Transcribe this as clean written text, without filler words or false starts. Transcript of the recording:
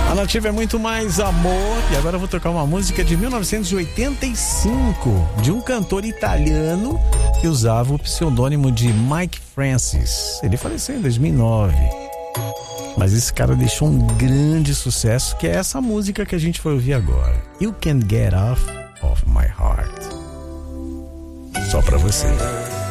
A Nativa é muito mais amor. E agora eu vou tocar uma música de 1985 de um cantor italiano que usava o pseudônimo de Mike Francis. Ele faleceu em 2009. Mas esse cara deixou um grande sucesso, que é essa música que a gente vai ouvir agora. You Can't Get Off of My Heart. Só pra você.